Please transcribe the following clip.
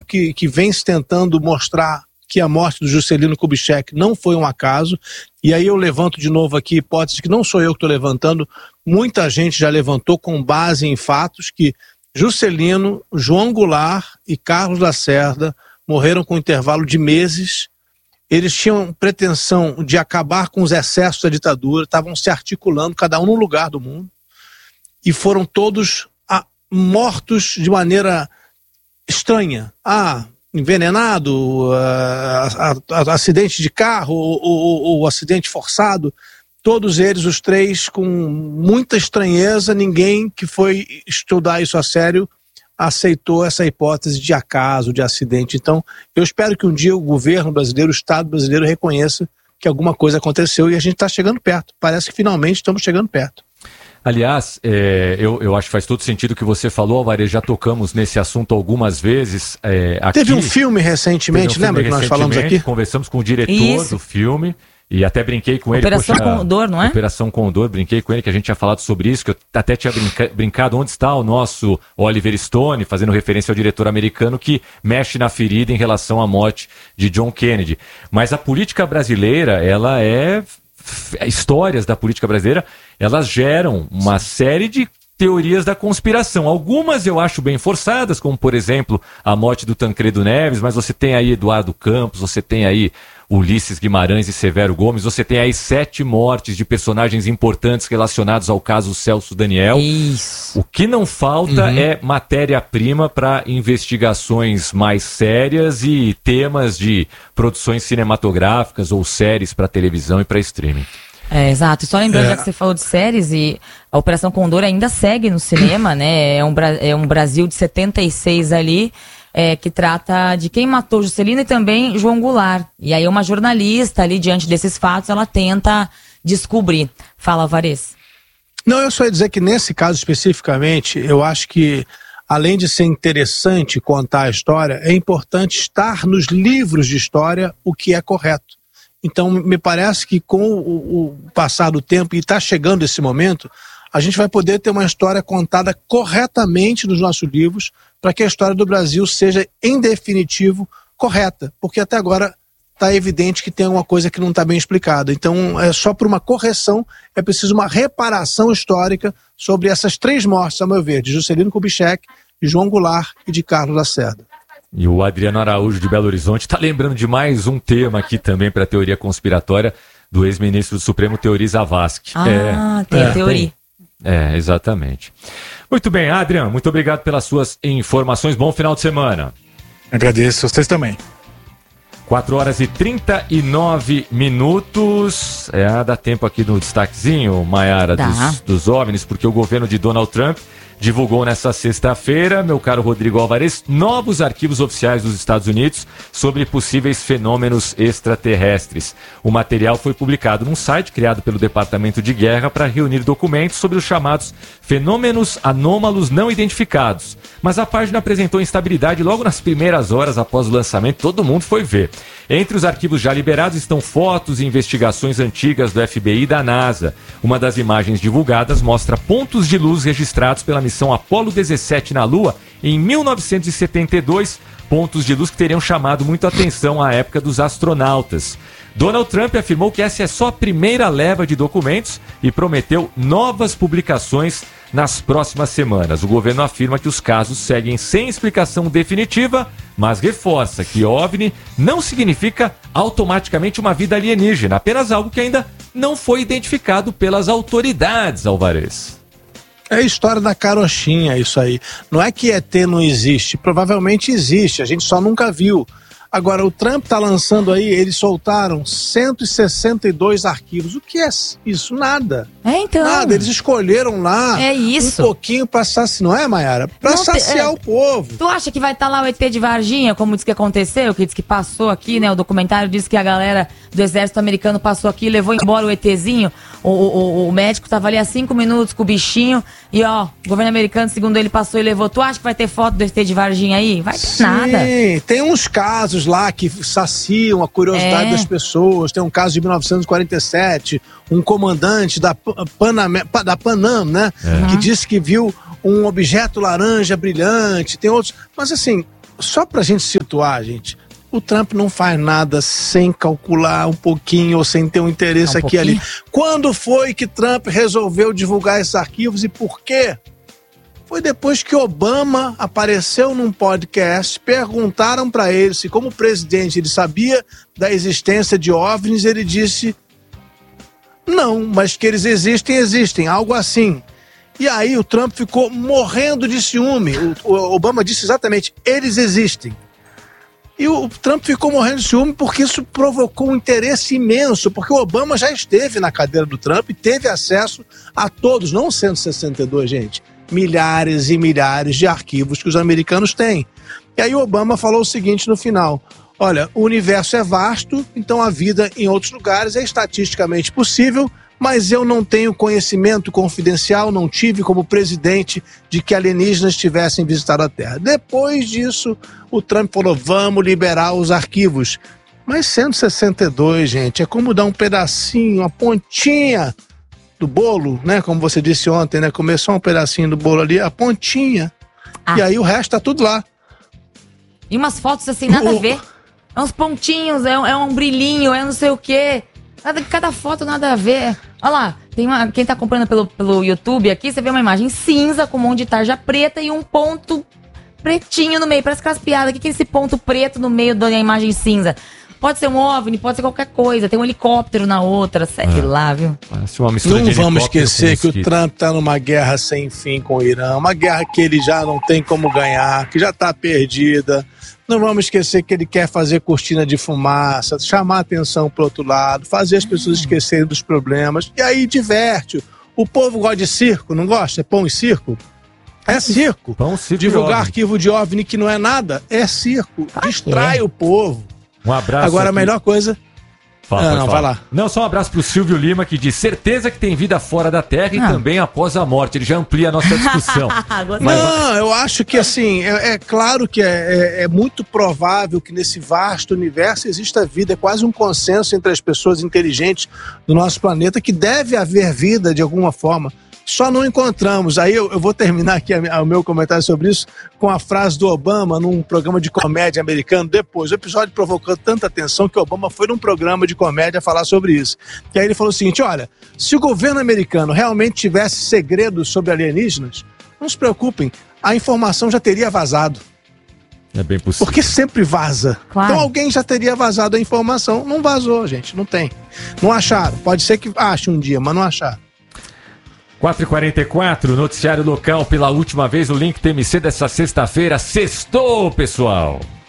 que vem se tentando mostrar que a morte do Juscelino Kubitschek não foi um acaso, e aí eu levanto de novo aqui hipótese que não sou eu que estou levantando, muita gente já levantou com base em fatos que Juscelino, João Goulart e Carlos Lacerda morreram com um intervalo de meses. Eles tinham pretensão de acabar com os excessos da ditadura, estavam se articulando, cada um num lugar do mundo, e foram todos mortos de maneira estranha. Envenenado, acidente de carro ou acidente forçado, todos eles, os três, com muita estranheza. Ninguém que foi estudar isso a sério aceitou essa hipótese de acaso, de acidente. Então, eu espero que um dia o governo brasileiro, o Estado brasileiro reconheça que alguma coisa aconteceu e a gente está chegando perto. Parece que finalmente estamos chegando perto. Aliás, eu acho que faz todo sentido o que você falou, Alvarez, já tocamos nesse assunto algumas vezes. Aqui, teve um filme recentemente, lembra que nós falamos aqui? Conversamos com o diretor do filme e até brinquei com ele. Operação Condor, não é? Operação Condor, brinquei com ele que a gente tinha falado sobre isso, que eu até tinha brincado onde está o nosso Oliver Stone, fazendo referência ao diretor americano que mexe na ferida em relação à morte de John Kennedy. Mas a política brasileira, ela histórias da política brasileira, elas geram uma série de teorias da conspiração. Algumas eu acho bem forçadas, como, por exemplo, a morte do Tancredo Neves, mas você tem aí Eduardo Campos, você tem aí Ulisses Guimarães e Severo Gomes, você tem aí 7 mortes de personagens importantes relacionados ao caso Celso Daniel. Isso. O que não falta é matéria-prima para investigações mais sérias e temas de produções cinematográficas ou séries para televisão e para streaming. Exato. E só lembrando, já que você falou de séries, e a Operação Condor ainda segue no cinema, né? É um Brasil de 76 ali, que trata de quem matou Juscelino e também João Goulart. E aí uma jornalista ali, diante desses fatos, ela tenta descobrir. Fala, Alvarez. Não, eu só ia dizer que nesse caso especificamente, eu acho que, além de ser interessante contar a história, é importante estar nos livros de história o que é correto. Então, me parece que com o passar do tempo, e está chegando esse momento, a gente vai poder ter uma história contada corretamente nos nossos livros, para que a história do Brasil seja, em definitivo, correta. Porque até agora está evidente que tem alguma coisa que não está bem explicada. Então, só por uma correção, é preciso uma reparação histórica sobre essas 3 mortes, a meu ver, de Juscelino Kubitschek, de João Goulart e de Carlos Lacerda. E o Adriano Araújo de Belo Horizonte está lembrando de mais um tema aqui também para a teoria conspiratória do ex-ministro do Supremo, Teori Zavascki. Tem a teoria. Exatamente. Muito bem, Adriano, muito obrigado pelas suas informações. Bom final de semana. Agradeço, vocês também. 4h39. Dá tempo aqui no destaquezinho, Maiara, dos OVNIs, porque o governo de Donald Trump divulgou nesta sexta-feira, meu caro Rodrigo Alvarez, novos arquivos oficiais dos Estados Unidos sobre possíveis fenômenos extraterrestres. O material foi publicado num site criado pelo Departamento de Guerra para reunir documentos sobre os chamados fenômenos anômalos não identificados. Mas a página apresentou instabilidade logo nas primeiras horas após o lançamento, todo mundo foi ver. Entre os arquivos já liberados estão fotos e investigações antigas do FBI e da NASA. Uma das imagens divulgadas mostra pontos de luz registrados pela missão Apollo 17 na Lua em 1972, pontos de luz que teriam chamado muito a atenção à época dos astronautas. Donald Trump afirmou que essa é só a primeira leva de documentos e prometeu novas publicações nas próximas semanas. O governo afirma que os casos seguem sem explicação definitiva, mas reforça que OVNI não significa automaticamente uma vida alienígena, apenas algo que ainda não foi identificado pelas autoridades, Alvarez. É a história da carochinha isso aí. Não é que ET não existe, provavelmente existe, a gente só nunca viu. Agora, o Trump está lançando aí, eles soltaram 162 arquivos. O que é isso? Nada. Então. Nada, eles escolheram lá um pouquinho para saciar, não é, Maiara? Para saciar o povo. Tu acha que vai estar lá o ET de Varginha, como diz que aconteceu, que diz que passou aqui, né? O documentário diz que a galera do exército americano passou aqui e levou embora o ETzinho. O médico tava ali há 5 minutos com o bichinho e o governo americano, segundo ele, passou e levou. Tu acha que vai ter foto do ET de Varginha aí? Vai ter nada. Sim, tem uns casos lá que saciam a curiosidade das pessoas. Tem um caso de 1947, um comandante da Panam, né? Que disse que viu um objeto laranja brilhante. Tem outros. Mas assim, só pra gente situar, gente, o Trump não faz nada sem calcular um pouquinho ou sem ter um interesse aqui e ali. Quando foi que Trump resolveu divulgar esses arquivos e por quê? Foi depois que Obama apareceu num podcast, perguntaram para ele se como presidente ele sabia da existência de OVNIs, ele disse não, mas que eles existem, algo assim. E aí o Trump ficou morrendo de ciúme. O Obama disse exatamente, eles existem. E o Trump ficou morrendo de ciúme porque isso provocou um interesse imenso, porque o Obama já esteve na cadeira do Trump e teve acesso a todos, não 162, gente, milhares e milhares de arquivos que os americanos têm. E aí o Obama falou o seguinte no final, olha, o universo é vasto, então a vida em outros lugares é estatisticamente possível, mas eu não tenho conhecimento confidencial, não tive como presidente de que alienígenas tivessem visitado a Terra. Depois disso, o Trump falou, vamos liberar os arquivos. Mas 162, gente, é como dar um pedacinho, uma pontinha do bolo, né? Como você disse ontem, né? Começou um pedacinho do bolo ali, a pontinha. E aí o resto tá tudo lá. E umas fotos assim, nada a ver. É uns pontinhos, é um brilhinho, é não sei o quê. Cada foto nada a ver. Olha lá, quem tá comprando pelo YouTube aqui, você vê uma imagem cinza com um monte de tarja preta e um ponto pretinho no meio. Parece aquelas piadas. O que é esse ponto preto no meio da imagem cinza? Pode ser um OVNI, pode ser qualquer coisa. Tem um helicóptero na outra, sei lá, viu? Não vamos esquecer que o Trump tá numa guerra sem fim com o Irã. Uma guerra que ele já não tem como ganhar, que já tá perdida. Não vamos esquecer que ele quer fazer cortina de fumaça, chamar a atenção para o outro lado, fazer as pessoas esquecerem dos problemas. E aí diverte. O povo gosta de circo, não gosta? É pão e circo? É circo. Pão, circo. Divulgar arquivo de OVNI que não é nada, é circo. Distrai o povo. Um abraço. Agora a melhor coisa... vai lá. Não, só um abraço pro Silvio Lima, que diz certeza que tem vida fora da Terra e também após a morte. Ele já amplia a nossa discussão. Não, eu acho que assim, é claro que é muito provável que nesse vasto universo exista vida. É quase um consenso entre as pessoas inteligentes do nosso planeta que deve haver vida de alguma forma. Só não encontramos. Aí eu vou terminar aqui o meu comentário sobre isso com a frase do Obama num programa de comédia americano depois. O episódio provocou tanta atenção que o Obama foi num programa de comédia falar sobre isso. E aí ele falou o seguinte, olha, se o governo americano realmente tivesse segredos sobre alienígenas, não se preocupem, a informação já teria vazado. É bem possível. Porque sempre vaza. Claro. Então alguém já teria vazado a informação. Não vazou, gente, não tem. Não acharam. Pode ser que ache um dia, mas não acharam. 4h44, noticiário local pela última vez, o Link TMC dessa sexta-feira. Sextou, pessoal!